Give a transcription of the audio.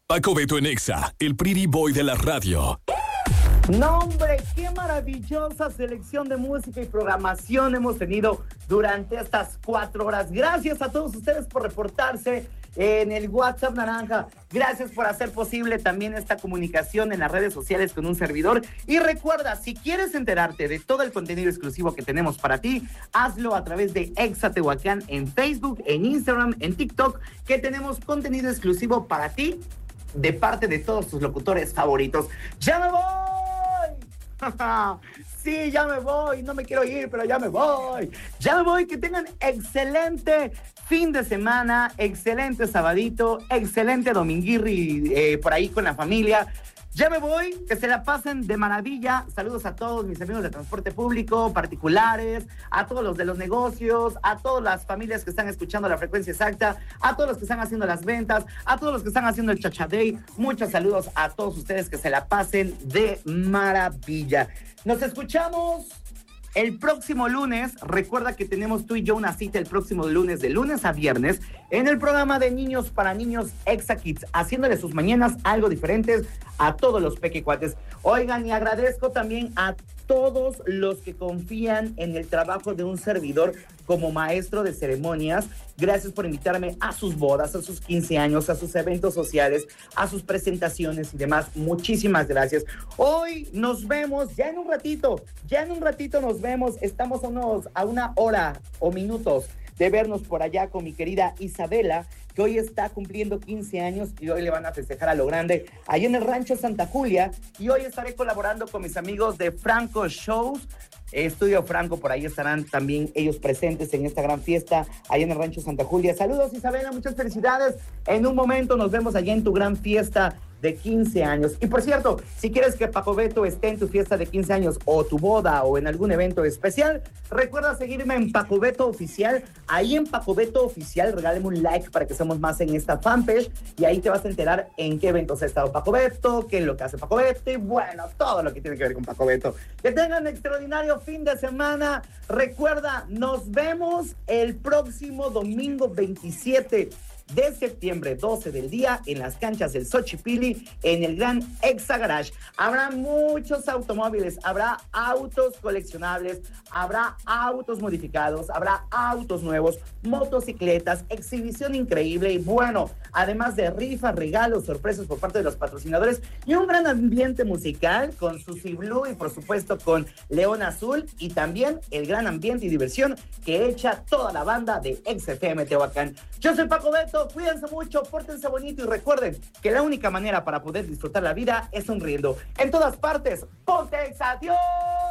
Paco Beto en Exa, el pretty boy de la radio. No, hombre, qué maravillosa selección de música y programación hemos tenido durante estas 4 horas. Gracias a todos ustedes por reportarse en el WhatsApp Naranja. Gracias por hacer posible también esta comunicación en las redes sociales con un servidor. Y recuerda, si quieres enterarte de todo el contenido exclusivo que tenemos para ti, hazlo a través de Exa Tehuacán en Facebook, en Instagram, en TikTok, que tenemos contenido exclusivo para ti de parte de todos tus locutores favoritos. ¡Ya me voy! Sí, ya me voy, no me quiero ir, pero ya me voy. Ya me voy, que tengan excelente fin de semana, excelente sabadito, excelente dominguirri por ahí con la familia. Ya me voy, que se la pasen de maravilla. Saludos a todos mis amigos de transporte público, particulares, a todos los de los negocios, a todas las familias que están escuchando la frecuencia exacta, a todos los que están haciendo las ventas, a todos los que están haciendo el chachadey. Muchos saludos a todos ustedes, que se la pasen de maravilla. Nos escuchamos el próximo lunes. Recuerda que tenemos tú y yo una cita el próximo lunes, de lunes a viernes, en el programa de Niños para Niños Exa Kids, haciéndole sus mañanas algo diferentes a todos los pequecuates. Oigan, y agradezco también a todos los que confían en el trabajo de un servidor como maestro de ceremonias. Gracias por invitarme a sus bodas, a sus 15 años, a sus eventos sociales, a sus presentaciones y demás. Muchísimas gracias. Hoy nos vemos ya en un ratito nos vemos. Estamos a una hora o minutos de vernos por allá con mi querida Isabela, que hoy está cumpliendo 15 años y hoy le van a festejar a lo grande ahí en el Rancho Santa Julia. Y hoy estaré colaborando con mis amigos de Franco Shows, Estudio Franco. Por ahí estarán también ellos presentes en esta gran fiesta ahí en el Rancho Santa Julia. Saludos, Isabela, muchas felicidades. En un momento nos vemos allá en tu gran fiesta de 15 años. Y por cierto, si quieres que Paco Beto esté en tu fiesta de 15 años o tu boda o en algún evento especial, recuerda seguirme en Paco Beto Oficial. Ahí en Paco Beto Oficial, regálame un like para que seamos más en esta fanpage y ahí te vas a enterar en qué eventos ha estado Paco Beto, qué es lo que hace Paco Beto y bueno, todo lo que tiene que ver con Paco Beto. Que tengan un extraordinario fin de semana. Recuerda, nos vemos el próximo domingo 27 de septiembre, 12 del día, en las canchas del Xochipilli, en el Gran Exa Garage. Habrá muchos automóviles, habrá autos coleccionables, habrá autos modificados, habrá autos nuevos, motocicletas, exhibición increíble y bueno, además de rifas, regalos, sorpresas por parte de los patrocinadores y un gran ambiente musical con Susi Blue y por supuesto con León Azul y también el gran ambiente y diversión que echa toda la banda de XFM Tehuacán. Yo soy Paco Beto. Cuídense mucho, pórtense bonito y recuerden que la única manera para poder disfrutar la vida es sonriendo. En todas partes, ponte Exa. ¡Adiós!